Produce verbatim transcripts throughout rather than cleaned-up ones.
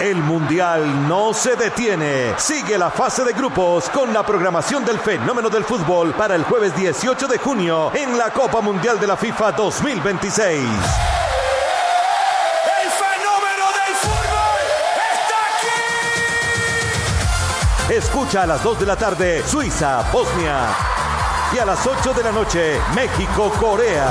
El Mundial no se detiene. Sigue la fase de grupos con la programación del fenómeno del fútbol para el jueves dieciocho de junio en la Copa Mundial de la FIFA dos mil veintiséis. ¡El fenómeno del fútbol está aquí! Escucha a las dos de la tarde Suiza, Bosnia. Y a las ocho de la noche México, Corea.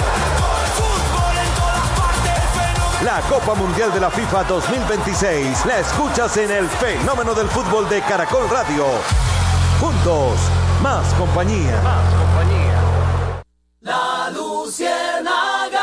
La Copa Mundial de la FIFA dos mil veintiséis la escuchas en el fenómeno del fútbol de Caracol Radio. Juntos, más compañía. Más compañía. La Luciérnaga.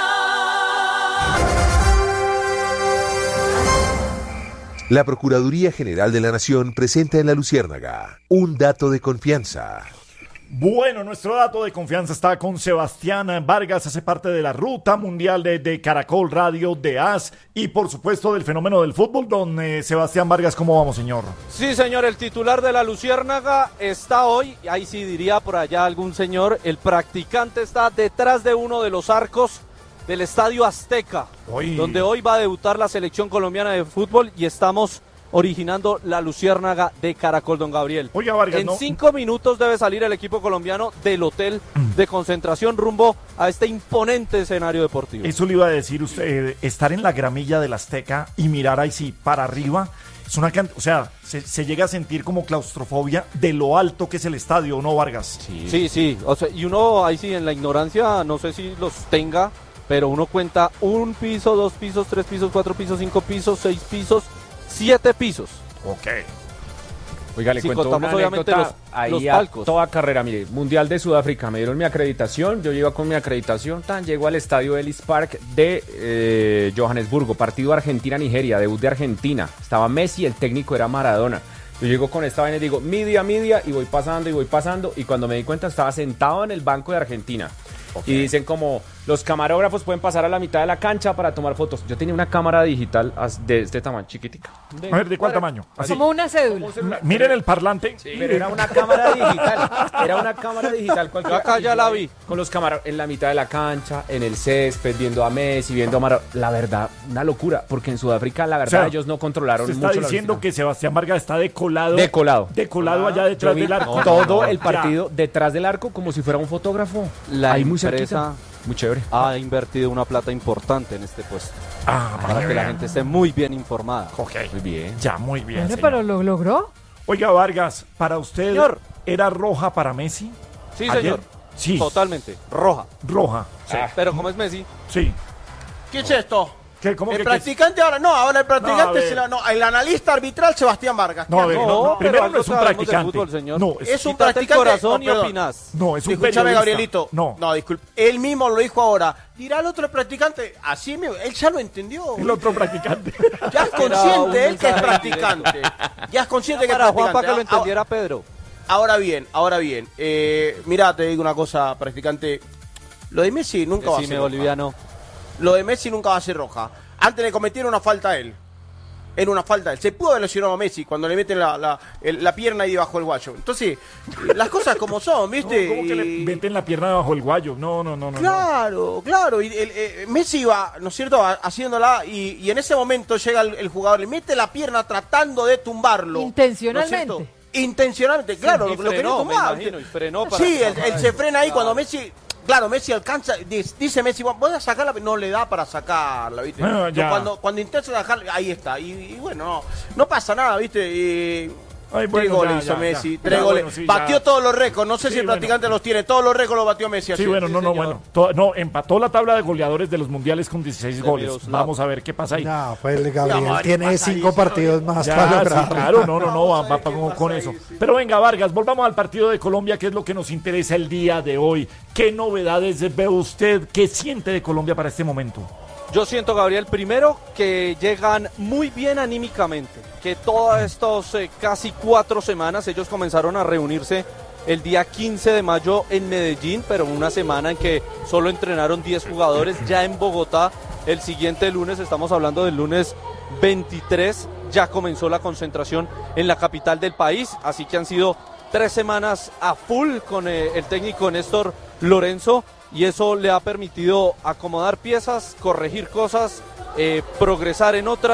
La Procuraduría General de la Nación presenta en La Luciérnaga un dato de confianza. Bueno, nuestro dato de confianza está con Sebastián Vargas, hace parte de la Ruta Mundial de, de Caracol Radio, de A S y por supuesto del fenómeno del fútbol. Don eh, Sebastián Vargas, ¿cómo vamos, señor? Sí, señor, el titular de la Luciérnaga está hoy, ahí sí diría por allá algún señor, el practicante está detrás de uno de los arcos del Estadio Azteca, Uy. donde hoy va a debutar la selección colombiana de fútbol y estamos originando la Luciérnaga de Caracol, don Gabriel. Oiga, Vargas, en no... cinco minutos debe salir el equipo colombiano del hotel de concentración rumbo a este imponente escenario deportivo. Eso le iba a decir usted, estar en la gramilla del Azteca y mirar ahí sí para arriba, es una cantidad, o sea, se, se llega a sentir como claustrofobia de lo alto que es el estadio, ¿no, Vargas? Sí, sí, sí. O sea, y uno ahí sí en la ignorancia, no sé si los tenga, pero uno cuenta un piso, dos pisos, tres pisos, cuatro pisos, cinco pisos, seis pisos, siete pisos. Ok. Oiga, le Si cuento contamos una obviamente anécdota los, ahí los a palcos. toda carrera. Mire, Mundial de Sudáfrica, me dieron mi acreditación, yo llego con mi acreditación, tan llego al estadio Ellis Park de eh, Johannesburgo, partido Argentina-Nigeria, debut de Argentina. Estaba Messi, el técnico era Maradona. Yo llego con esta vaina y digo, media, media, y voy pasando y voy pasando, y cuando me di cuenta estaba sentado en el banco de Argentina. Okay. Y dicen como, los camarógrafos pueden pasar a la mitad de la cancha para tomar fotos. Yo tenía una cámara digital de este tamaño, chiquitica. De, a ver, ¿de cuál para, tamaño? Así. Como una cédula. Una, miren el parlante. Sí, pero era una cámara digital. Era una cámara digital. Cualquiera. Acá ya la vi. Con los camarógrafos en la mitad de la cancha, en el césped, viendo a Messi, viendo a Maradona. La verdad, una locura, porque en Sudáfrica, la verdad, o sea, ellos no controlaron mucho. Se está mucho diciendo que Sebastián Vargas está decolado. Decolado. Decolado allá detrás del arco. No, todo no, el partido ya. Detrás del arco como si fuera un fotógrafo. La ahí muy empresa cerquita. Muy chévere. Ha invertido una plata importante en este puesto. Ah, para que bien. La gente esté muy bien informada. Ok. Muy bien. Ya, muy bien. Bueno, pero lo logró. Oiga, Vargas, ¿para usted señor. era roja para Messi? Sí, ¿Ayer? señor. Sí. Totalmente. Roja. Roja. Sí. Ah. Pero como es Messi. Sí. ¿Qué es esto? ¿Qué? ¿Cómo el que practicante ahora, no, ahora el practicante, no, se la, no, el analista arbitral Sebastián Vargas. No, a ver, no, no, no, primero no es un practicante. Fútbol, señor. No, es, es un Quítate practicante. El corazón no, y opinás. No, es un Escúchame, periodista. Gabrielito. No, no, disculpe. Él mismo lo dijo ahora. Dirá el otro practicante, así me, él ya lo entendió. El otro practicante. Ya es consciente él que es practicante. Ya es consciente que es practicante. Juan, para que lo entendiera Pedro. Ahora bien, ahora bien. Eh, mirá, te digo una cosa, practicante. Lo de Messi nunca va a ser boliviano. roja. Lo de Messi nunca va a ser roja. Antes le cometieron una falta a él. Era una falta a él. Se pudo haber lesionado a Messi cuando le meten la, la, el, la pierna ahí debajo del guayo. Entonces, las cosas como son, ¿viste? No, ¿cómo que le meten la pierna debajo del guayo? No, no, no, no. Claro, no. claro. Y el, el, Messi iba, ¿no es cierto?, haciéndola y, y en ese momento llega el, el jugador, le mete la pierna tratando de tumbarlo. Intencionalmente. ¿No es Intencionalmente, claro, sí, lo, lo quería tumbar. Imagino, y frenó para sí, él, él se frena ahí claro. cuando Messi... Claro, Messi alcanza, dice Messi, voy a sacarla, no le da para sacarla, ¿viste? Bueno, ya. Cuando, cuando intenta sacarla, ahí está. Y, y bueno, no, no pasa nada, ¿viste? Y, Ay, tres bueno, goles ya, hizo ya, Messi, ya. tres Ya, goles. bueno, sí, batió ya. todos los récords, no sé Sí, si el bueno. practicante los tiene, todos los récords los batió Messi. Sí, así. bueno, no, no, señor. bueno. To- no, empató la tabla de goleadores de los mundiales con dieciséis De goles. Miroslav. Vamos a ver qué pasa ahí. No, pues Gabriel Ya, tiene pasa cinco eso, partidos más Ya, para sí, lograr. claro, no, no, no, va, Vamos a va ver con, qué con pasa eso. ahí, sí. Pero venga, Vargas, volvamos al partido de Colombia, que es lo que nos interesa el día de hoy. ¿Qué novedades ve usted? ¿Qué siente de Colombia para este momento? Yo siento, Gabriel, primero que llegan muy bien anímicamente, que todas estas eh, casi cuatro semanas ellos comenzaron a reunirse el día quince de mayo en Medellín, pero una semana en que solo entrenaron diez jugadores. Ya en Bogotá, el siguiente lunes, estamos hablando del lunes veintitrés, ya comenzó la concentración en la capital del país, así que han sido tres semanas a full con eh, el técnico Néstor Lorenzo, y eso le ha permitido acomodar piezas, corregir cosas, eh, progresar en otras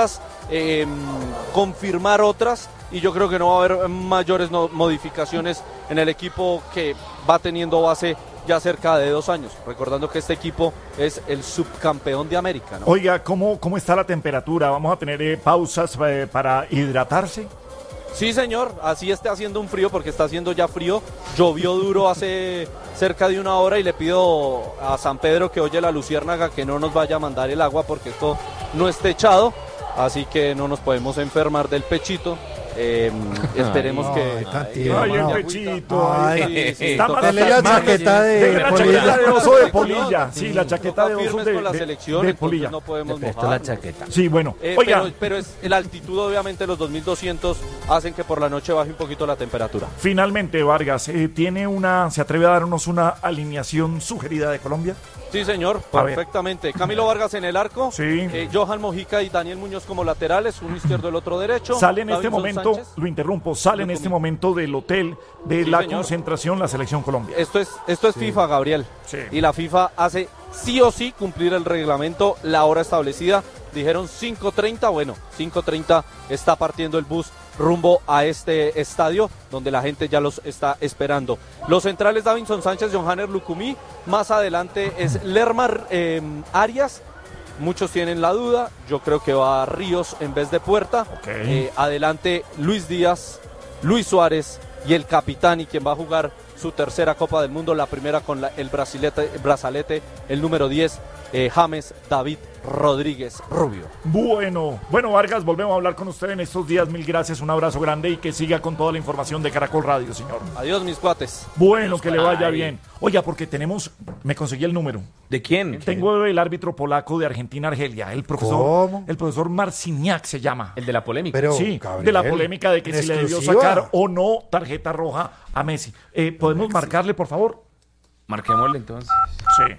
eh, confirmar otras y yo creo que no va a haber mayores no, modificaciones en el equipo que va teniendo base ya cerca de dos años, recordando que este equipo es el subcampeón de América, ¿no? Oiga, ¿cómo, cómo está la temperatura? ¿Vamos a tener eh, pausas eh, para hidratarse? Sí, señor, así está haciendo un frío porque está haciendo ya frío, llovió duro hace cerca de una hora y le pido a San Pedro que oye la luciérnaga que no nos vaya a mandar el agua porque esto no es techado, así que no nos podemos enfermar del pechito. Eh, esperemos Ay, que... ay, Ay, el ay, pechito. ay, Ay, sí, sí, está toca más Dele la más- chaqueta de Dele la polilla. chaqueta de oso de polilla. Sí, la chaqueta de toca oso firmes de, con la de- selección, de entonces polilla. no podemos Esto mojar. la chaqueta. Sí, bueno. Eh, Oiga, pero, pero es la altitud, obviamente, los dos mil doscientos hacen que por la noche baje un poquito la temperatura. finalmente, Vargas, eh, ¿tiene una, se atreve a darnos una alineación sugerida de Colombia? Sí, señor, A ver. perfectamente. Camilo Vargas en el arco, Sí. eh, Johan Mojica y Daniel Muñoz como laterales, uno izquierdo, el otro derecho. Sale en este Davinson momento, Sánchez. lo interrumpo, sale en Lo este comí. momento del hotel de Sí, la señor. concentración la selección Colombia. Esto es, esto es FIFA, Gabriel. Sí. Y la FIFA hace sí o sí cumplir el reglamento, la hora establecida. Dijeron cinco treinta, bueno, cinco treinta está partiendo el bus rumbo a este estadio donde la gente ya los está esperando. Los centrales Davinson Sánchez, Johanner Lucumí, más adelante es Lermar eh, Arias. Muchos tienen la duda, yo creo que va a Ríos en vez de Puerta. Ok. Eh, adelante Luis Díaz, Luis Suárez y el capitán y quien va a jugar su tercera Copa del Mundo, la primera con la- el brasilete, brazalete, el número diez, eh, James David Rodríguez Rubio. Bueno, bueno, Vargas, volvemos a hablar con usted en estos días. Mil gracias, un abrazo grande y que siga con toda la información de Caracol Radio, señor. Adiós, mis cuates. Bueno, que le vaya Ay. bien. Oiga, porque tenemos, me conseguí el número. ¿De quién? Tengo el árbitro polaco de Argentina-Argelia, el profesor, ¿Cómo? el profesor Marciniak se llama. El de la polémica. Pero, Sí, Gabriel, de la polémica de que en si le debió exclusiva. sacar o no tarjeta roja a Messi. Eh, ¿Podemos marcarle, por favor? Marquémosle entonces. Sí.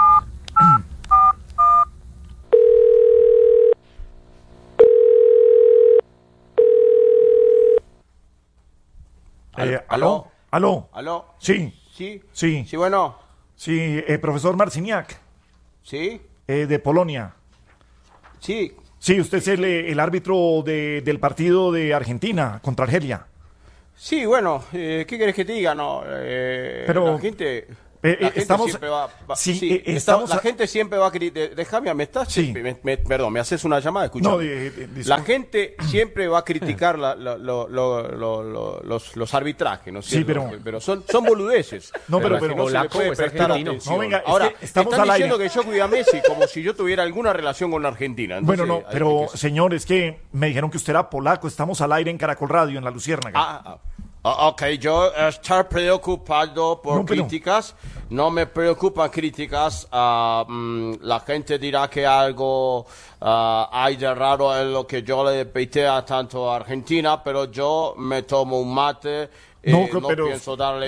Eh, ¿Aló? ¿Aló? ¿Aló? Sí, ¿Sí? sí, Sí, bueno. sí, eh, profesor Marciniak, ¿Sí? eh, de Polonia. Sí. Sí, usted es el, eh, el árbitro de- del partido de Argentina contra Argelia. Sí, bueno, eh, ¿qué querés que te diga? No, eh, Pero, la gente, eh, la eh, gente estamos- siempre va, va- sí, sí, eh, está- estamos la a- gente siempre va a criticar. Déjame, me estás, Sí. me- me- perdón, me haces una llamada, escucha. No, de- de- disculpe. La gente siempre va a criticar la- la- lo- lo- lo- lo- los, los arbitrajes, ¿no es Sí, cierto? pero- son, son boludeces. No, pero- a las que pero- no se le Polaco, puede es prestar argentino. atención. No, venga, es Ahora, que estamos están al diciendo aire. que yo cuido a Messi como si yo tuviera alguna relación con la Argentina. Bueno, Entonces, no, hay pero que- señor, es que me dijeron que usted era polaco. Estamos al aire en Caracol Radio, en la Luciérnaga. Ah, ah, ah, ok, yo estar preocupado por No, pero- críticas, no me preocupan críticas. ah, mm, la gente dirá que algo ah, hay de raro en lo que yo le pité a tanto a Argentina, pero yo me tomo un mate. eh, No, no pero- pienso darle